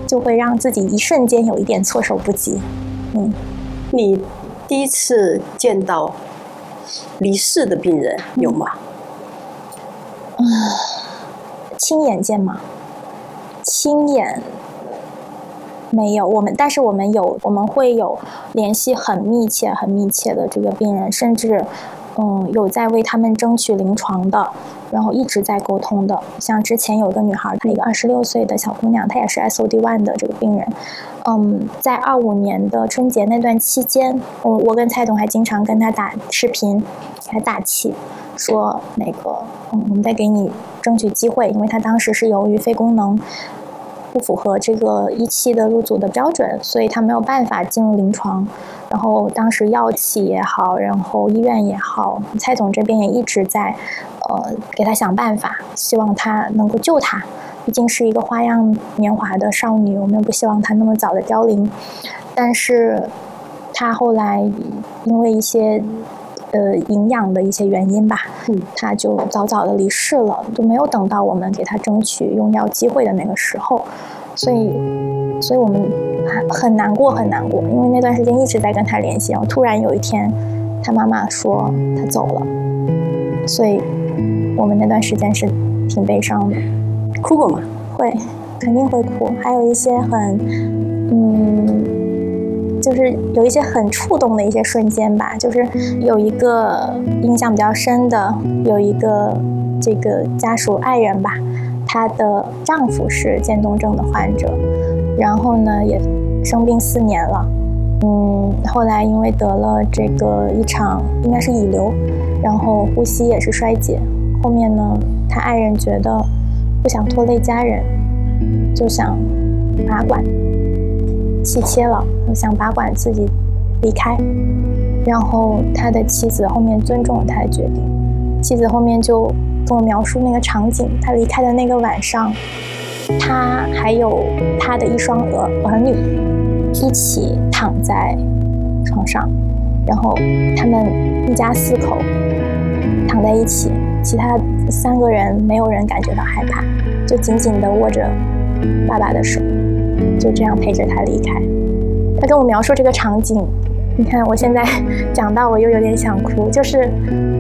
就会让自己一瞬间有一点措手不及。 你第一次见到离世的病人有吗？ 亲眼见吗？亲眼没有，但是我们会有联系很密切的这个病人，甚至有在为他们争取临床的，然后一直在沟通的。像之前有个女孩，她一个26岁的小姑娘，她也是 SOD1 的这个病人。在25年的春节那段期间，我跟蔡总还经常跟她打视频，还打气，说我们再给你争取机会，因为她当时是由于肺功能不符合这个仪器的入组的标准，所以他没有办法进入临床。然后当时药企也好，然后医院也好，蔡总这边也一直在给他想办法，希望他能够救他。毕竟是一个花样年华的少女，我们不希望她那么早的凋零。但是她后来因为一些营养的一些原因吧，她就早早的离世了，就没有等到我们给她争取用药机会的那个时候。所以我们很难过，因为那段时间一直在跟她联系，然后突然有一天她妈妈说她走了，所以我们那段时间是挺悲伤的。 哭过吗？ 会，肯定会哭。还有一些就是有一些很触动的一些瞬间吧。就是有一个印象比较深的，有一个这个家属爱人吧，她的丈夫是渐冻症的患者，然后呢也生病4年了。后来因为得了这个一场应该是乙流，然后呼吸也是衰竭。后面呢，他爱人觉得不想拖累家人，就想拔管，气切了，想拔管自己离开。然后他的妻子后面尊重了他的决定，妻子后面就跟我描述那个场景，他离开的那个晚上，他还有他的一双儿女一起躺在床上，然后他们一家4口躺在一起，其他3个人没有人感觉到害怕，就紧紧地握着爸爸的手，就这样陪着他离开。他跟我描述这个场景，你看我现在讲到我又有点想哭，就是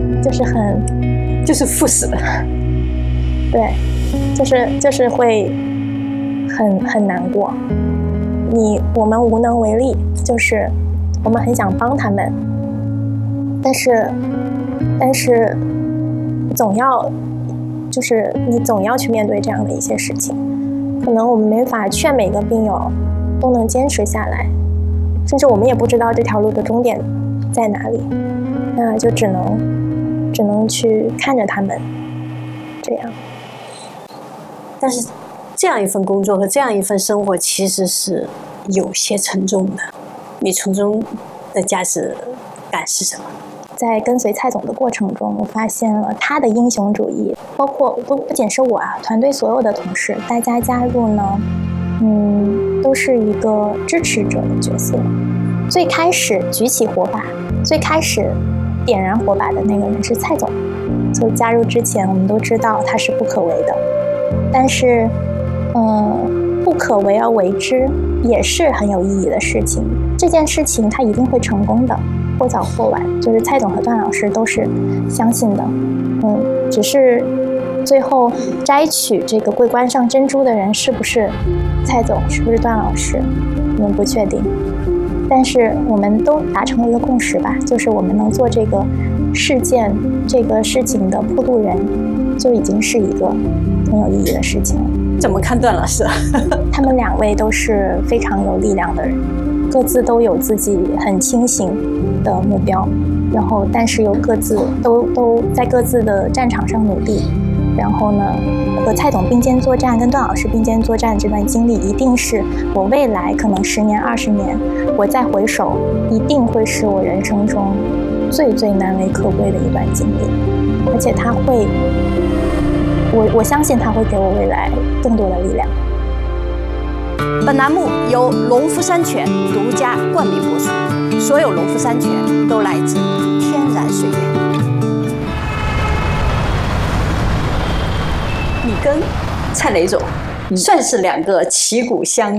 赴死， 对，就是会很难过。我们无能为力，就是我们很想帮他们，但是你总要去面对这样的一些事情。可能我们没法劝每个病友都能坚持下来，甚至我们也不知道这条路的终点在哪里，那就只能去看着他们这样。 但是这样一份工作和这样一份生活其实是有些沉重的，你从中的价值感是什么？ 在跟随蔡总的过程中，我发现了他的英雄主义，包括不仅是我团队所有的同事，大家加入呢，都是一个支持者的角色。最开始举起火把，最开始点燃火把的那个人是蔡总。就加入之前，我们都知道他是不可为的，但是，不可为而为之也是很有意义的事情。这件事情他一定会成功的。或早或晚，就是蔡总和段老师都是相信的，只是最后摘取这个桂冠上珍珠的人是不是蔡总，是不是段老师，我们不确定。但是我们都达成了一个共识吧，就是我们能做这个事件、这个事情的铺路人，就已经是一个很有意义的事情了。 怎么看段老师？ 他们2位都是非常有力量的人，各自都有自己很清醒的目标，然后但是又各自都在各自的战场上努力。然后呢，和蔡总并肩作战，跟段老师并肩作战这段经历，一定是我未来可能10年、20年，我再回首，一定会是我人生中最最难为可贵的一段经历。而且他会，我相信他会给我未来更多的力量。 本栏目由农夫山泉独家冠名播出，所有农夫山泉都来自天然水源。你跟蔡雷总算是2个旗鼓相